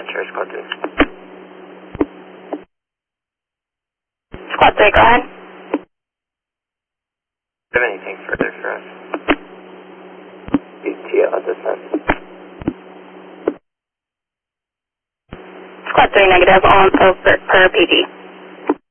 Dispatcher, Squad 3. Squad 3, go ahead. Do you have anything further for us? ETL descent. Squad 3 negative, all info per PG.